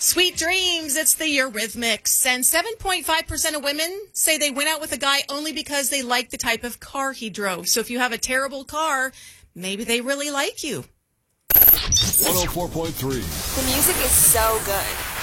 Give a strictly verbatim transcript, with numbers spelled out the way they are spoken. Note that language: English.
Sweet dreams. It's the Eurythmics. And seven point five percent of women say they went out with a guy only because they liked the type of car he drove. So if you have a terrible car, maybe they really like you. one oh four point three. The music is so good.